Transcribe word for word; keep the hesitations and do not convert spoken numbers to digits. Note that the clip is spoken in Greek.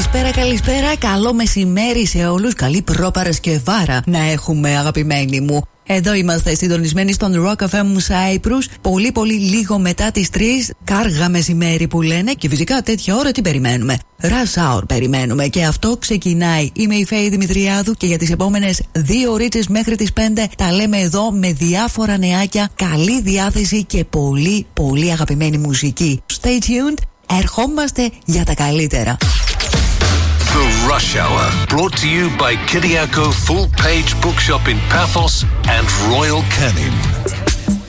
Καλησπέρα, καλησπέρα. Καλό μεσημέρι σε όλους. Καλή προπαρασκευάρα να έχουμε, αγαπημένοι μου. Εδώ είμαστε συντονισμένοι στον Rock εφ εμ Cyprus. Πολύ πολύ λίγο μετά τις τρεις. Κάργα μεσημέρι που λένε. Και φυσικά τέτοια ώρα τι περιμένουμε? Rush Hour περιμένουμε. Και αυτό ξεκινάει. Είμαι η Φαίη Δημητριάδου. Και για τις επόμενες δύο ώρες μέχρι τις πέντε τα λέμε εδώ με διάφορα νεάκια. Καλή διάθεση και πολύ πολύ αγαπημένη μουσική. Stay tuned. Ερχόμαστε για τα καλύτερα. The Rush Hour, brought to you by Kyriako Full Page Bookshop in Paphos and Royal Canin.